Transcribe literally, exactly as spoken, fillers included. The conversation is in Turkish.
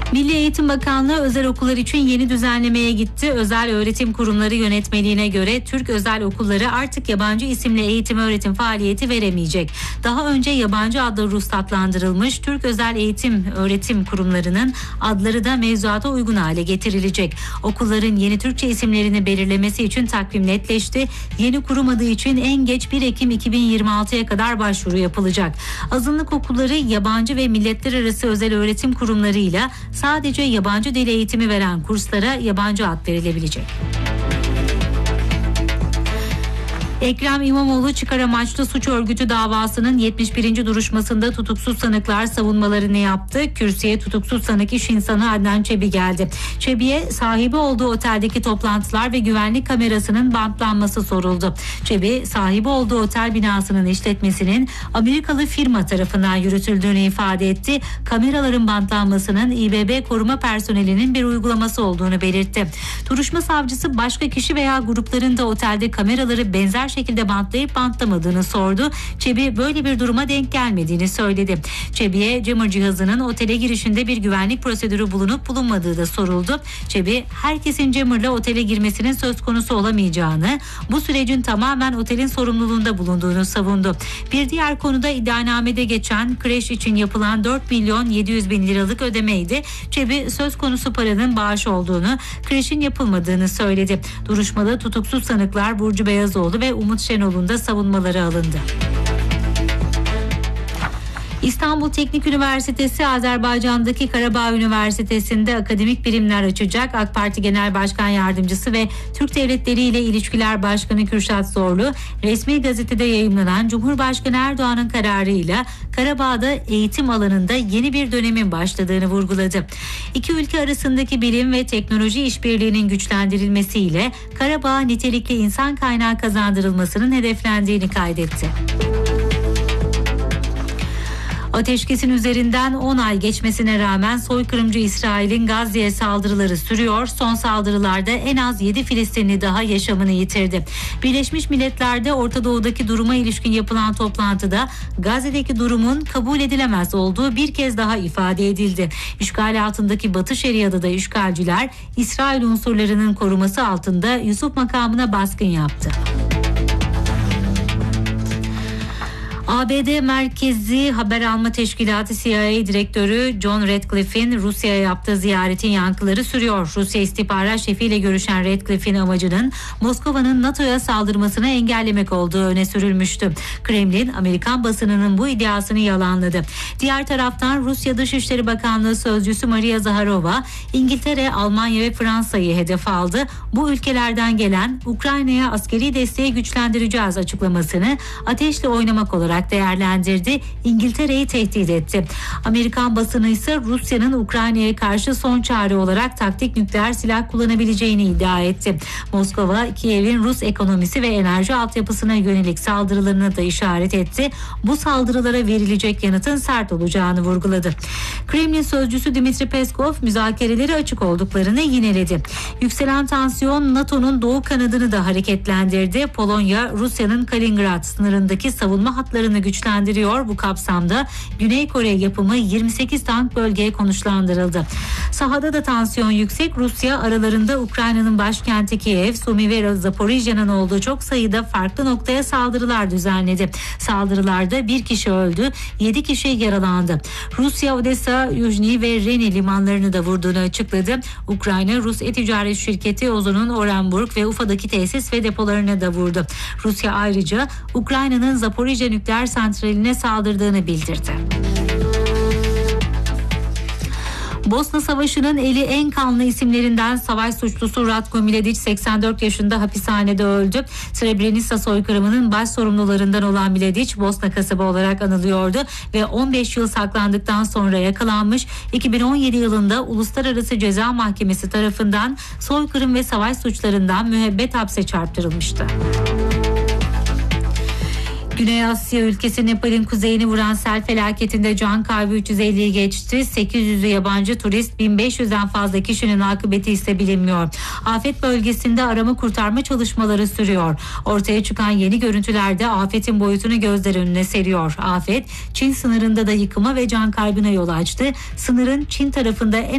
Milli Eğitim Bakanlığı özel okullar için yeni düzenlemeye gitti. Özel öğretim kurumları yönetmeliğine göre Türk özel okulları artık yabancı isimle eğitim öğretim faaliyeti veremeyecek. Daha önce yabancı adlı ruhsatlandırılmış Türk özel eğitim öğretim kurumlarının adları da mevzuata uygun hale getirilecek. Okulların yeni Türkçe isimlerini belirlemesi için takvim netleşti. Yeni kurum adı için en geç bir Ekim iki bin yirmi altıya kadar başvuru yapılacak. Azınlık okulları yabancı ve milletler arası özel öğretim kurumlarıyla sadece yabancı dil eğitimi veren kurslara yabancı ad verilebilecek. Ekrem İmamoğlu çıkar amaçlı suç örgütü davasının yetmiş birinci duruşmasında tutuksuz sanıklar savunmalarını yaptı. Kürsüye tutuksuz sanık iş insanı Adnan Çebi geldi. Çebi'ye sahibi olduğu oteldeki toplantılar ve güvenlik kamerasının bantlanması soruldu. Çebi, sahibi olduğu otel binasının işletmesinin Amerikalı firma tarafından yürütüldüğünü ifade etti. Kameraların bantlanmasının İ B B koruma personelinin bir uygulaması olduğunu belirtti. Duruşma savcısı başka kişi veya grupların da otelde kameraları benzer şekilde bantlayıp bantlamadığını sordu. Çebi böyle bir duruma denk gelmediğini söyledi. Çebi'ye jammer cihazının otele girişinde bir güvenlik prosedürü bulunup bulunmadığı da soruldu. Çebi, herkesin jammerla otele girmesinin söz konusu olamayacağını, bu sürecin tamamen otelin sorumluluğunda bulunduğunu savundu. Bir diğer konuda iddianamede geçen kreş için yapılan dört milyon yedi yüz bin liralık ödemeydi. Çebi, söz konusu paranın bağış olduğunu, kreşin yapılmadığını söyledi. Duruşmada tutuksuz sanıklar Burcu Beyazoğlu ve Umut Şenol'un da savunmaları alındı. İstanbul Teknik Üniversitesi Azerbaycan'daki Karabağ Üniversitesi'nde akademik birimler açacak. AK Parti Genel Başkan Yardımcısı ve Türk Devletleri ile İlişkiler Başkanı Kürşat Zorlu, resmi gazetede yayımlanan Cumhurbaşkanı Erdoğan'ın kararıyla Karabağ'da eğitim alanında yeni bir dönemin başladığını vurguladı. İki ülke arasındaki bilim ve teknoloji işbirliğinin güçlendirilmesiyle Karabağ'a nitelikli insan kaynağı kazandırılmasının hedeflendiğini kaydetti. Ateşkesin üzerinden on ay geçmesine rağmen soykırımcı İsrail'in Gazze'ye saldırıları sürüyor. Son saldırılarda en az yedi Filistinli daha yaşamını yitirdi. Birleşmiş Milletler'de Orta Doğu'daki duruma ilişkin yapılan toplantıda Gazze'deki durumun kabul edilemez olduğu bir kez daha ifade edildi. İşgal altındaki Batı Şeria'da da işgalciler İsrail unsurlarının koruması altında Yusuf makamına baskın yaptı. A B D merkezi haber alma teşkilatı C I A direktörü John Ratcliffe'in Rusya'ya yaptığı ziyaretin yankıları sürüyor. Rusya istihbarat şefiyle görüşen Ratcliffe'in amacının Moskova'nın NATO'ya saldırmasını engellemek olduğu öne sürülmüştü. Kremlin, Amerikan basınının bu iddiasını yalanladı. Diğer taraftan Rusya Dışişleri Bakanlığı Sözcüsü Maria Zaharova, İngiltere, Almanya ve Fransa'yı hedef aldı. Bu ülkelerden gelen Ukrayna'ya askeri desteği güçlendireceğiz açıklamasını ateşle oynamak olarak değerlendirdi. İngiltere'yi tehdit etti. Amerikan basını ise Rusya'nın Ukrayna'ya karşı son çare olarak taktik nükleer silah kullanabileceğini iddia etti. Moskova, Kiev'in Rus ekonomisi ve enerji altyapısına yönelik saldırılarına da işaret etti. Bu saldırılara verilecek yanıtın sert olacağını vurguladı. Kremlin sözcüsü Dmitri Peskov müzakereleri açık olduklarını yineledi. Yükselen tansiyon NATO'nun doğu kanadını da hareketlendirdi. Polonya, Rusya'nın Kaliningrad sınırındaki savunma hatlarını güçlendiriyor. Bu kapsamda Güney Kore yapımı yirmi sekiz tank bölgeye konuşlandırıldı. Sahada da tansiyon yüksek. Rusya aralarında Ukrayna'nın başkenti Kiev, Sumi ve Zaporijya'nın olduğu çok sayıda farklı noktaya saldırılar düzenledi. Saldırılarda bir kişi öldü, yedi kişi yaralandı. Rusya, Odessa, Yuzhny ve Reni limanlarını da vurduğunu açıkladı. Ukrayna, Rus e-ticaret şirketi Ozon'un Orenburg ve Ufa'daki tesis ve depolarını da vurdu. Rusya ayrıca Ukrayna'nın Zaporijya nükleer santraline saldırdığını bildirdi. Bosna Savaşı'nın eli en kanlı isimlerinden savaş suçlusu Ratko Mladic seksen dört yaşında hapishanede öldü. Srebrenica soykırımının baş sorumlularından olan Mladic Bosna kasabı olarak anılıyordu ve on beş yıl saklandıktan sonra yakalanmış. iki bin on yedi yılında Uluslararası Ceza Mahkemesi tarafından soykırım ve savaş suçlarından müebbet hapse çarptırılmıştı. Güney Asya ülkesi Nepal'in kuzeyini vuran sel felaketinde can kaybı üç yüz elliyi geçti. sekiz yüzü yabancı turist, bin beş yüzden fazla kişinin akıbeti ise bilinmiyor. Afet bölgesinde arama kurtarma çalışmaları sürüyor. Ortaya çıkan yeni görüntülerde afetin boyutunu gözler önüne seriyor. Afet, Çin sınırında da yıkıma ve can kaybına yol açtı. Sınırın Çin tarafında en